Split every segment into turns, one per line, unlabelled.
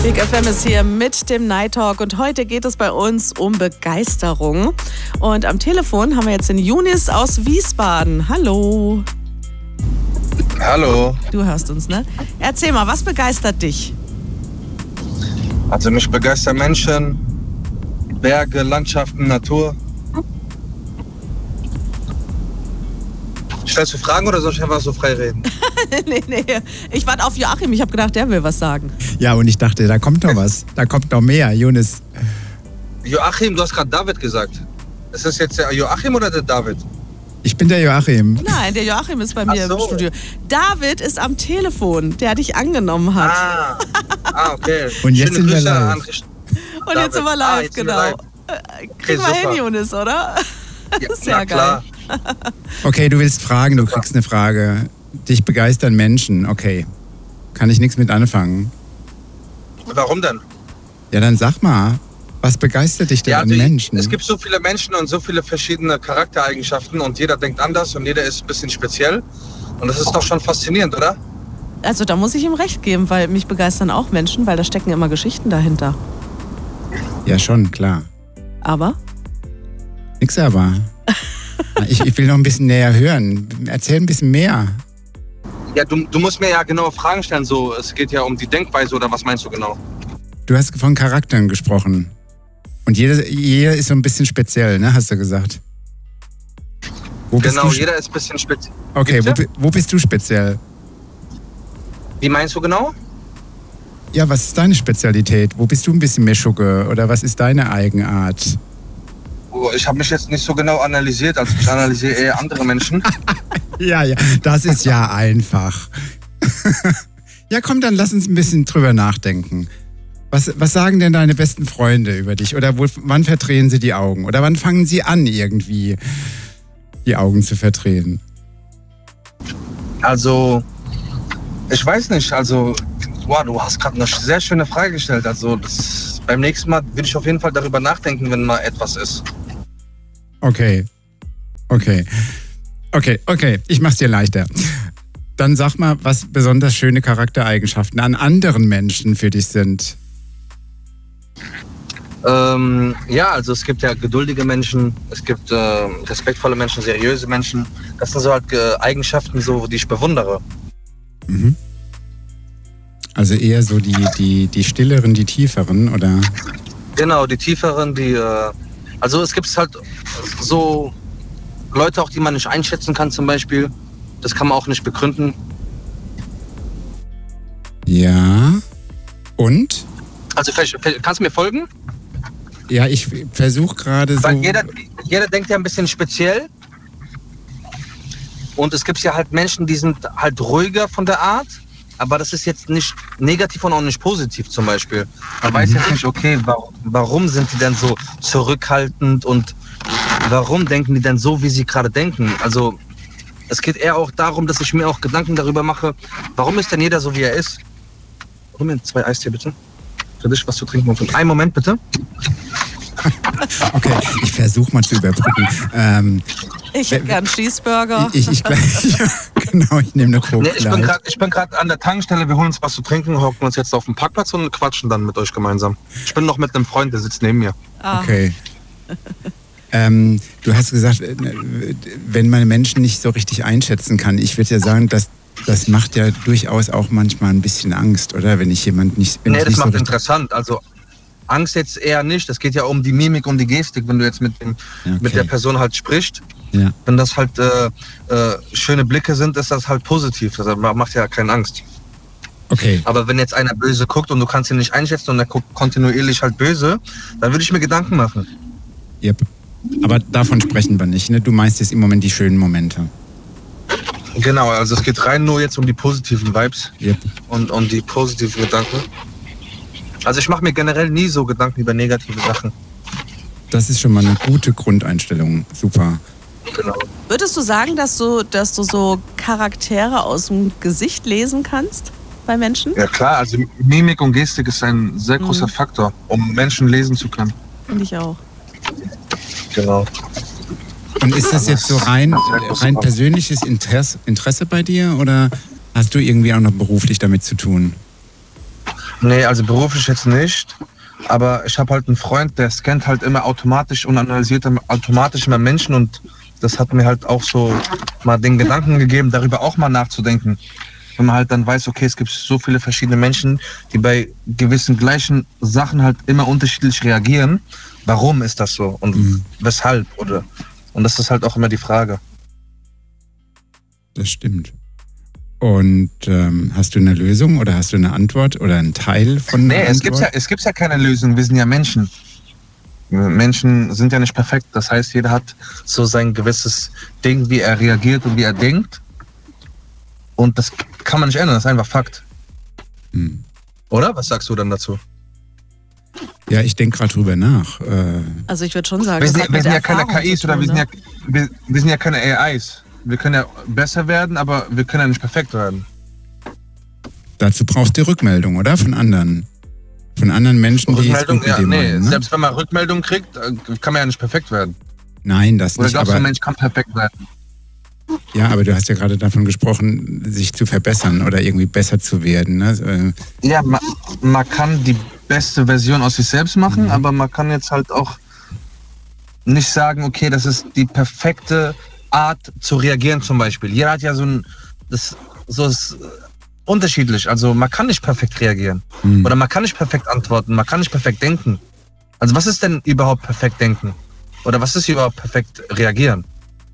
Big FM ist hier mit dem Night Talk und heute geht es bei uns um Begeisterung. Und am Telefon haben wir jetzt den Younis aus Wiesbaden. Hallo.
Hallo.
Du hörst uns, ne? Erzähl mal, was begeistert dich?
Also mich begeistern Menschen, Berge, Landschaften, Natur. Stellst du Fragen oder soll ich einfach so frei reden?
Nee. Ich warte auf Joachim. Ich habe gedacht, der will was sagen.
Ja, und ich dachte, da kommt noch was. Da kommt noch mehr, Younis.
Joachim, du hast gerade David gesagt. Ist das jetzt der Joachim oder der David?
Ich bin der Joachim.
Nein, der Joachim ist bei mir im Studio. David ist am Telefon, der dich angenommen hat.
Okay.
Und jetzt sind wir live.
Und jetzt sind wir live, genau. Kriegen wir hin, Younis, oder?
Ja,
sehr geil.
Okay, du willst fragen, du kriegst eine Frage. Dich begeistern Menschen, okay. Kann ich nichts mit anfangen.
Warum denn?
Ja, dann sag mal, was begeistert dich denn an Menschen?
Es gibt so viele Menschen und so viele verschiedene Charaktereigenschaften und jeder denkt anders und jeder ist ein bisschen speziell. Und das ist doch schon faszinierend, oder?
Also da muss ich ihm recht geben, weil mich begeistern auch Menschen, weil da stecken immer Geschichten dahinter.
Ja, schon, klar.
Aber?
Nix aber. Ich will noch ein bisschen näher hören. Erzähl ein bisschen mehr.
Ja, du musst mir ja genaue Fragen stellen. So, es geht ja um die Denkweise oder was meinst du genau?
Du hast von Charakteren gesprochen. Und jeder ist so ein bisschen speziell, ne? Hast du gesagt.
Genau, jeder ist ein bisschen speziell.
Okay, wo bist du speziell?
Wie meinst du genau?
Ja, was ist deine Spezialität? Wo bist du ein bisschen mehr Schugge? Oder was ist deine Eigenart?
Ich habe mich jetzt nicht so genau analysiert, also ich analysiere eher andere Menschen.
Ja, das ist ja einfach. Ja, komm, dann lass uns ein bisschen drüber nachdenken. Was sagen denn deine besten Freunde über dich? Oder wann verdrehen sie die Augen? Oder wann fangen sie an, irgendwie die Augen zu verdrehen?
Also, ich weiß nicht. Also, wow, du hast gerade eine sehr schöne Frage gestellt. Also, beim nächsten Mal würde ich auf jeden Fall darüber nachdenken, wenn mal etwas ist.
Okay. Ich mach's dir leichter. Dann sag mal, was besonders schöne Charaktereigenschaften an anderen Menschen für dich sind.
Ja, also es gibt ja geduldige Menschen, es gibt respektvolle Menschen, seriöse Menschen. Das sind so halt Eigenschaften, so, die ich bewundere.
Mhm. Also eher so die stilleren, die tieferen, oder?
Genau, die tieferen, also es gibt halt so Leute auch, die man nicht einschätzen kann zum Beispiel. Das kann man auch nicht begründen.
Ja. Und?
Also kannst du mir folgen?
Ja, ich versuche gerade so...
Weil jeder denkt ja ein bisschen speziell. Und es gibt ja halt Menschen, die sind halt ruhiger von der Art. Aber das ist jetzt nicht negativ und auch nicht positiv zum Beispiel. Man weiß jetzt nicht, okay, warum sind die denn so zurückhaltend und warum denken die denn so, wie sie gerade denken? Also es geht eher auch darum, dass ich mir auch Gedanken darüber mache, warum ist denn jeder so, wie er ist? Hol mir 2 Eistee bitte. Für dich was zu trinken und einen Moment bitte.
Okay, ich versuche mal zu überbrücken.
Ich hätte gern Cheeseburger.
Ich genau, ich nehme eine Coke.
Nee, ich bin gerade an der Tankstelle, wir holen uns was zu trinken, hocken uns jetzt auf den Parkplatz und quatschen dann mit euch gemeinsam. Ich bin noch mit einem Freund, der sitzt neben mir.
Okay. Du hast gesagt, wenn man Menschen nicht so richtig einschätzen kann, ich würde ja sagen, das macht ja durchaus auch manchmal ein bisschen Angst, oder? Wenn ich jemand nicht...
Nee, das macht interessant. Also Angst jetzt eher nicht. Es geht ja um die Mimik und die Gestik, wenn du jetzt mit der Person halt sprichst. Ja. Wenn das halt schöne Blicke sind, ist das halt positiv. Das macht ja keine Angst.
Okay.
Aber wenn jetzt einer böse guckt und du kannst ihn nicht einschätzen und er guckt kontinuierlich halt böse, dann würde ich mir Gedanken machen.
Yep. Aber davon sprechen wir nicht, ne? Du meinst jetzt im Moment die schönen Momente.
Genau, also es geht rein nur jetzt um die positiven Vibes.
Yep.
Und um die positiven Gedanken. Also ich mache mir generell nie so Gedanken über negative Sachen.
Das ist schon mal eine gute Grundeinstellung. Super.
Genau.
Würdest du sagen, dass du so Charaktere aus dem Gesicht lesen kannst bei Menschen?
Ja klar, also Mimik und Gestik ist ein sehr großer Faktor, um Menschen lesen zu können.
Finde ich auch.
Genau.
Und ist das jetzt so rein persönliches Interesse bei dir oder hast du irgendwie auch noch beruflich damit zu tun?
Nee, also beruflich jetzt nicht. Aber ich habe halt einen Freund, der scannt halt immer automatisch und analysiert automatisch immer Menschen. Und das hat mir halt auch so mal den Gedanken gegeben, darüber auch mal nachzudenken. Wenn man halt dann weiß, okay, es gibt so viele verschiedene Menschen, die bei gewissen gleichen Sachen halt immer unterschiedlich reagieren. Warum ist das so und weshalb? Und das ist halt auch immer die Frage.
Das stimmt. Und hast du eine Lösung oder hast du eine Antwort oder einen Teil von einer Antwort?
Nee, es gibt ja keine Lösung. Wir sind ja Menschen. Menschen sind ja nicht perfekt. Das heißt, jeder hat so sein gewisses Ding, wie er reagiert und wie er denkt. Und das kann man nicht ändern. Das ist einfach Fakt. Oder? Was sagst du dann dazu?
Ja, ich denke gerade drüber nach.
Also ich würde schon sagen,
wir sind ja keine KIs oder wir sind ja keine AIs. Wir können ja besser werden, aber wir können ja nicht perfekt werden.
Dazu brauchst du Rückmeldung, oder? Von anderen. Von anderen Menschen, die es gut mit dir meinen, ne?
Selbst wenn man Rückmeldung kriegt, kann man ja nicht perfekt werden.
Nein, das
oder
nicht.
Oder glaubst du, ein Mensch kann perfekt werden?
Ja, aber du hast ja gerade davon gesprochen, sich zu verbessern oder irgendwie besser zu werden. Ne?
Ja, man kann die beste Version aus sich selbst machen, aber man kann jetzt halt auch nicht sagen, okay, das ist die perfekte Art zu reagieren zum Beispiel. Jeder hat ja das ist unterschiedlich. Also man kann nicht perfekt reagieren. Oder man kann nicht perfekt antworten, man kann nicht perfekt denken. Also was ist denn überhaupt perfekt denken? Oder was ist überhaupt perfekt reagieren?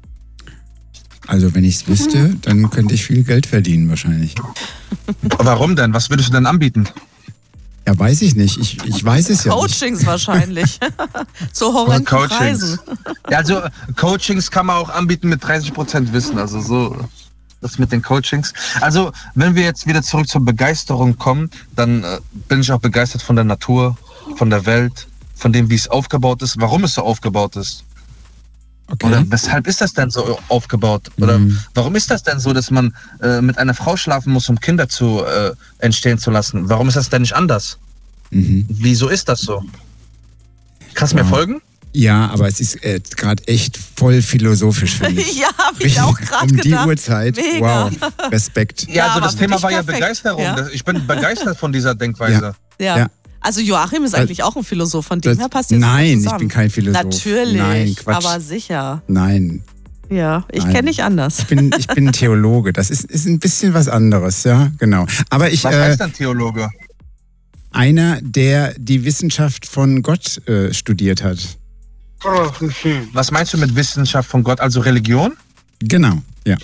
Also wenn ich es wüsste, dann könnte ich viel Geld verdienen wahrscheinlich.
Warum denn? Was würdest du denn anbieten?
Ja, weiß ich nicht. Ich weiß es ja nicht.
Coachings wahrscheinlich. Zu horrenden Preisen.
Ja, also Coachings kann man auch anbieten mit 30% Wissen. Also so das mit den Coachings. Also wenn wir jetzt wieder zurück zur Begeisterung kommen, dann bin ich auch begeistert von der Natur, von der Welt, von dem, wie es aufgebaut ist, warum es so aufgebaut ist.
Okay.
Oder weshalb ist das denn so aufgebaut? Oder warum ist das denn so, dass man mit einer Frau schlafen muss, um Kinder entstehen zu lassen? Warum ist das denn nicht anders? Wieso ist das so? Kannst du mir folgen?
Ja, aber es ist gerade echt voll philosophisch, finde ich.
Ja, habe ich auch gerade gedacht.
Die Uhrzeit.
Mega.
Wow, Respekt.
Ja, also das Thema war ja
perfekt.
Begeisterung.
Ja.
Ich bin begeistert von dieser Denkweise.
Ja. Also Joachim ist eigentlich auch ein Philosoph, von dem her passt jetzt
Nein,
zusammen.
ich bin kein Philosoph.
Natürlich,
Nein, Quatsch.
aber sicher.
Nein.
Ja, ich kenne nicht anders.
Ich bin ein Theologe. Das ist ein bisschen was anderes, ja, genau. Aber
was heißt denn Theologe?
Einer, der die Wissenschaft von Gott studiert hat.
Was meinst du mit Wissenschaft von Gott? Also Religion?
Genau, ja.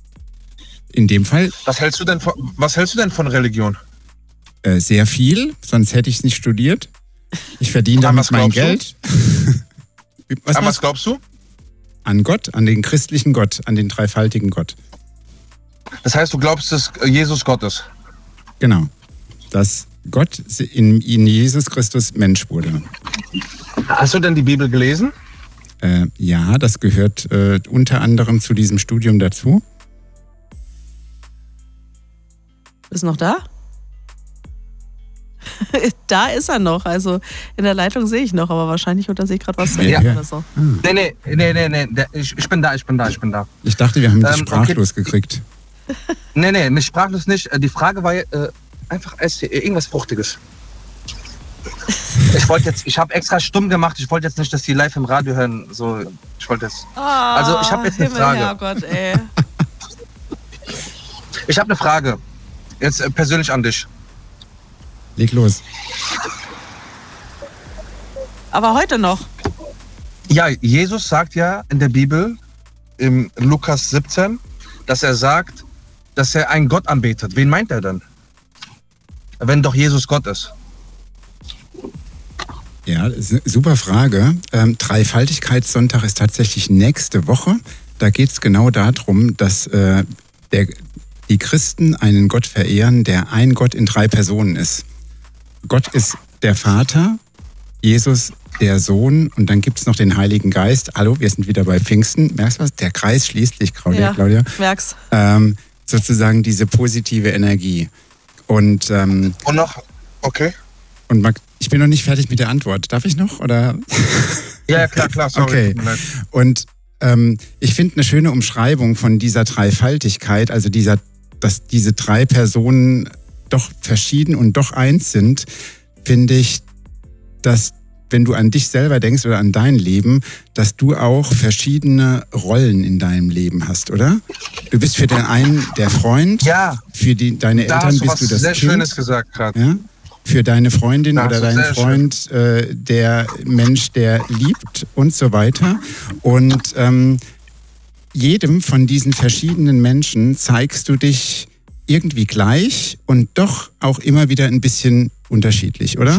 In dem Fall.
Was hältst du denn von Religion?
Sehr viel, sonst hätte ich es nicht studiert. Ich verdiene damit mein Geld.
Was glaubst du?
An Gott, an den christlichen Gott, an den dreifaltigen Gott.
Das heißt, du glaubst, dass Jesus Gott ist?
Genau. Dass Gott in Jesus Christus Mensch wurde.
Hast du denn die Bibel gelesen?
Ja, das gehört unter anderem zu diesem Studium dazu.
Ist noch da? Da ist er noch, also in der Leitung sehe ich noch, aber wahrscheinlich unter sich gerade was zu
ja.
oder so.
Nee, ich bin da.
Ich dachte, wir haben dich sprachlos gekriegt.
Nee, mich sprachlos nicht. Die Frage war einfach irgendwas Fruchtiges. Ich habe extra stumm gemacht, ich wollte jetzt nicht, dass die live im Radio hören. So, ich wollte jetzt. Also ich habe jetzt eine Frage.
Herrgott, ey.
Ich habe eine Frage. Jetzt persönlich an dich.
Leg los.
Aber heute noch.
Ja, Jesus sagt ja in der Bibel, im Lukas 17, dass er sagt, dass er einen Gott anbetet. Wen meint er denn? Wenn doch Jesus Gott ist.
Ja, das ist eine super Frage. Dreifaltigkeitssonntag ist tatsächlich nächste Woche. Da geht es genau darum, dass die Christen einen Gott verehren, der ein Gott in 3 Personen ist. Gott ist der Vater, Jesus der Sohn und dann gibt es noch den Heiligen Geist. Hallo, wir sind wieder bei Pfingsten. Merkst du was? Der Kreis schließt sich, Claudia.
Merk's.
Sozusagen diese positive Energie. Und
noch? Okay.
Und ich bin noch nicht fertig mit der Antwort. Darf ich noch? Oder?
Ja, klar, sorry.
Okay. Und ich finde eine schöne Umschreibung von dieser Dreifaltigkeit, also dass diese 3 Personen doch verschieden und doch eins sind, finde ich, dass wenn du an dich selber denkst oder an dein Leben, dass du auch verschiedene Rollen in deinem Leben hast, oder? Du bist für den einen der Freund, für deine Eltern bist du das
sehr
Kind.
Schönes gesagt gerade.
Ja? Für deine Freundin oder deinen Freund der Mensch, der liebt und so weiter. Und jedem von diesen verschiedenen Menschen zeigst du dich irgendwie gleich und doch auch immer wieder ein bisschen unterschiedlich, oder?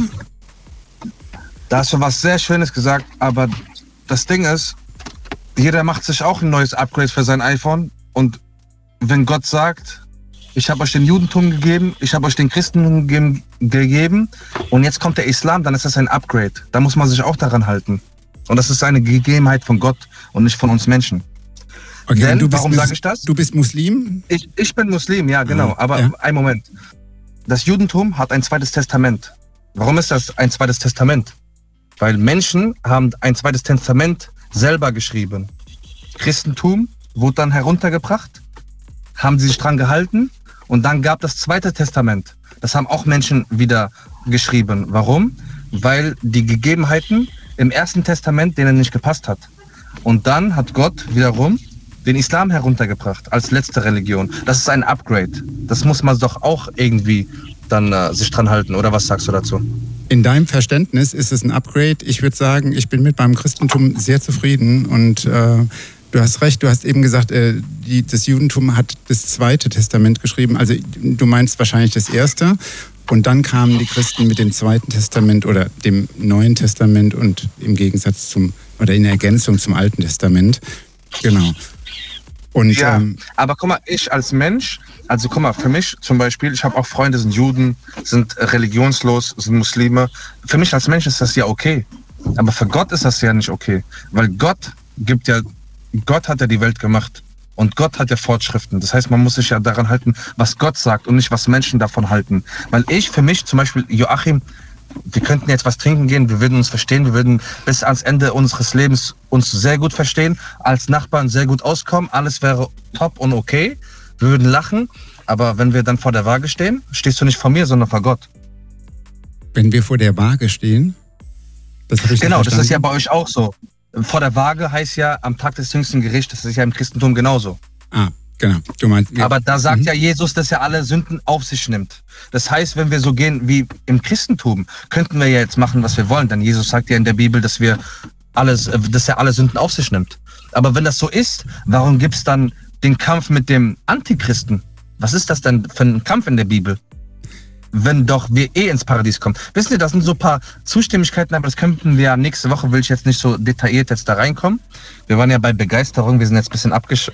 Da hast du was sehr Schönes gesagt, aber das Ding ist, jeder macht sich auch ein neues Upgrade für sein iPhone und wenn Gott sagt, ich habe euch den Judentum gegeben, ich habe euch den Christentum gegeben und jetzt kommt der Islam, dann ist das ein Upgrade. Da muss man sich auch daran halten. Und das ist eine Gegebenheit von Gott und nicht von uns Menschen.
Okay,
denn, warum sage ich das?
Du bist Muslim?
Ich bin Muslim, ja genau, aber ein Moment. Das Judentum hat ein zweites Testament. Warum ist das ein zweites Testament? Weil Menschen haben ein zweites Testament selber geschrieben. Christentum wurde dann heruntergebracht, haben sie sich dran gehalten und dann gab das zweite Testament. Das haben auch Menschen wieder geschrieben. Warum? Weil die Gegebenheiten im ersten Testament denen nicht gepasst hat. Und dann hat Gott wiederum den Islam heruntergebracht als letzte Religion. Das ist ein Upgrade. Das muss man doch auch irgendwie dann sich dran halten. Oder was sagst du dazu?
In deinem Verständnis ist es ein Upgrade. Ich würde sagen, ich bin mit meinem Christentum sehr zufrieden und du hast recht, du hast eben gesagt, das Judentum hat das zweite Testament geschrieben. Also du meinst wahrscheinlich das erste und dann kamen die Christen mit dem zweiten Testament oder dem Neuen Testament und im Gegensatz oder in Ergänzung zum Alten Testament. Genau. Und,
ja, aber guck mal, ich als Mensch, also guck mal, für mich zum Beispiel, ich habe auch Freunde, sind Juden, sind religionslos, sind Muslime. Für mich als Mensch ist das ja okay. Aber für Gott ist das ja nicht okay. Weil Gott hat ja die Welt gemacht. Und Gott hat ja Vorschriften. Das heißt, man muss sich ja daran halten, was Gott sagt und nicht, was Menschen davon halten. Weil für mich zum Beispiel, Joachim, wir könnten jetzt was trinken gehen, wir würden uns verstehen, wir würden bis ans Ende unseres Lebens uns sehr gut verstehen, als Nachbarn sehr gut auskommen, alles wäre top und okay, wir würden lachen, aber wenn wir dann vor der Waage stehen, stehst du nicht vor mir, sondern vor Gott.
Wenn wir vor der Waage stehen? Das habe ich
genau, das ist ja bei euch auch so. Vor der Waage heißt ja am Tag des jüngsten Gerichts, das ist ja im Christentum genauso.
Ah, genau. Du meinst, ja.
Aber da sagt ja Jesus, dass er alle Sünden auf sich nimmt. Das heißt, wenn wir so gehen wie im Christentum, könnten wir ja jetzt machen, was wir wollen. Denn Jesus sagt ja in der Bibel, dass er alle Sünden auf sich nimmt. Aber wenn das so ist, warum gibt es dann den Kampf mit dem Antichristen? Was ist das denn für ein Kampf in der Bibel? Wenn doch wir ins Paradies kommen. Wissen Sie, das sind so ein paar Zustimmigkeiten, aber das könnten wir ja nächste Woche, will ich jetzt nicht so detailliert jetzt da reinkommen. Wir waren ja bei Begeisterung, wir sind jetzt ein bisschen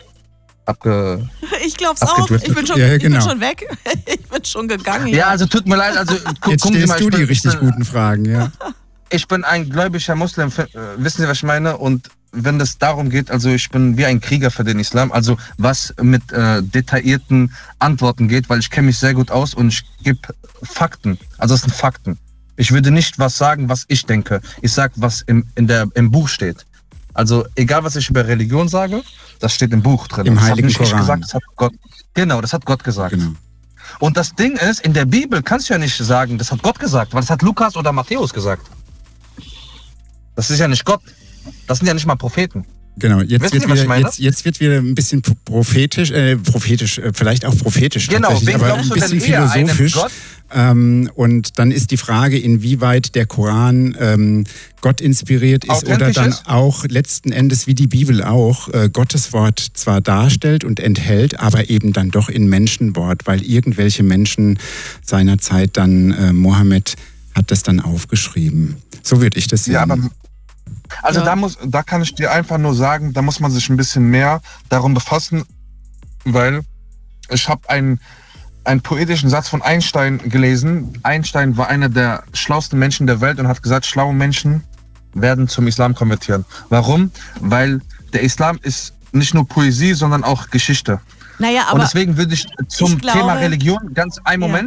ich glaub's auch. Ich bin schon weg. Ich bin schon gegangen.
Ja, also tut mir leid. Also,
jetzt stellst du die richtig guten Fragen, ja.
Ich bin ein gläubiger Muslim, wissen Sie, was ich meine? Und wenn es darum geht, also ich bin wie ein Krieger für den Islam, also was mit detaillierten Antworten geht, weil ich kenne mich sehr gut aus und ich gebe Fakten. Also es sind Fakten. Ich würde nicht was sagen, was ich denke. Ich sage, was im Buch steht. Also egal, was ich über Religion sage, das steht im Buch drin.
Im Heiligen Koran.
Ich gesagt, das hat Gott, genau, das hat Gott gesagt. Genau. Und das Ding ist, in der Bibel kannst du ja nicht sagen, das hat Gott gesagt, weil das hat Lukas oder Matthäus gesagt. Das ist ja nicht Gott. Das sind ja nicht mal Propheten.
Genau, jetzt wird wieder ein bisschen prophetisch, vielleicht auch prophetisch,
genau,
aber ein bisschen philosophisch. Und dann ist die Frage, inwieweit der Koran Gott inspiriert ist oder dann auch letzten Endes, wie die Bibel auch, Gottes Wort zwar darstellt und enthält, aber eben dann doch in Menschenwort, weil irgendwelche Menschen seinerzeit dann, Mohammed hat das dann aufgeschrieben. So würde ich das sehen.
Ja, aber also da kann ich dir einfach nur sagen, da muss man sich ein bisschen mehr darum befassen, weil ich habe einen poetischen Satz von Einstein gelesen. Einstein war einer der schlauesten Menschen der Welt und hat gesagt, schlaue Menschen werden zum Islam konvertieren. Warum? Weil der Islam ist nicht nur Poesie, sondern auch Geschichte.
Naja, aber
und deswegen würde ich zum Thema Religion, Moment,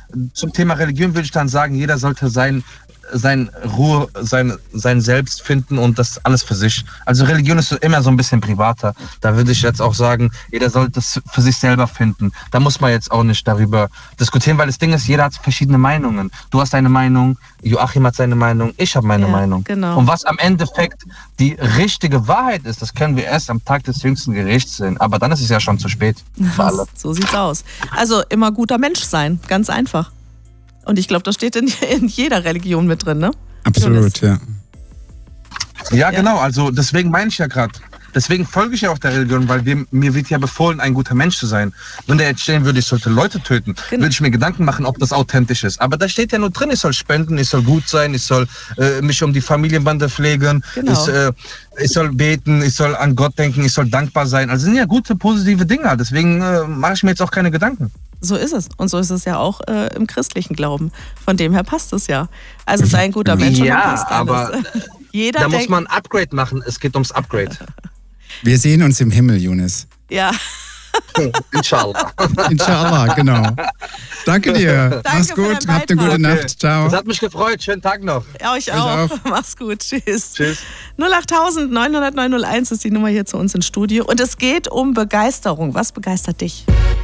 zum Thema Religion würde ich dann sagen, jeder sollte sein Ruhe, sein Selbst finden und das alles für sich. Also Religion ist immer so ein bisschen privater. Da würde ich jetzt auch sagen, jeder sollte das für sich selber finden. Da muss man jetzt auch nicht darüber diskutieren, weil das Ding ist, jeder hat verschiedene Meinungen. Du hast deine Meinung, Joachim hat seine Meinung, ich habe meine Meinung.
Genau.
Und was am Endeffekt die richtige Wahrheit ist, das können wir erst am Tag des jüngsten Gerichts sehen. Aber dann ist es ja schon zu spät für alle.
So sieht's aus. Also immer guter Mensch sein, ganz einfach. Und ich glaube, das steht in jeder Religion mit drin, ne?
Absolut, ja.
Ja, genau. Also deswegen meine ich ja gerade. Deswegen folge ich ja auch der Religion, weil mir wird ja befohlen, ein guter Mensch zu sein. Wenn der jetzt stehen würde, ich sollte Leute töten, würde ich mir Gedanken machen, ob das authentisch ist. Aber da steht ja nur drin, ich soll spenden, ich soll gut sein, ich soll mich um die Familienbande pflegen, ich soll beten, ich soll an Gott denken, ich soll dankbar sein. Also sind ja gute, positive Dinge. Deswegen mache ich mir jetzt auch keine Gedanken.
So ist es. Und so ist es ja auch im christlichen Glauben. Von dem her passt es ja. Also sei ein guter Mensch und dann passt alles. Aber
da muss man ein Upgrade machen. Es geht ums Upgrade.
Wir sehen uns im Himmel, Younes.
Ja.
Inshallah.
Inshallah, genau. Danke dir. Mach's gut. Habt eine gute Nacht. Ciao.
Es hat mich gefreut. Schönen Tag noch.
Euch auch. Mach's gut. Tschüss. 08000 900 901 ist die Nummer hier zu uns ins Studio. Und es geht um Begeisterung. Was begeistert dich?